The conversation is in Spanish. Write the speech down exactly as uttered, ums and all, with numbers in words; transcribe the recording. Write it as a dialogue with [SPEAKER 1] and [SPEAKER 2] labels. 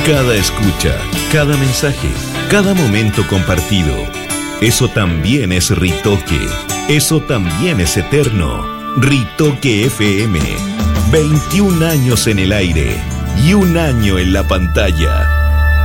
[SPEAKER 1] Cada escucha, cada mensaje, cada momento compartido. Eso también es Ritoque. Eso también es eterno. Ritoque F M. veintiún años en el aire y un año en la pantalla.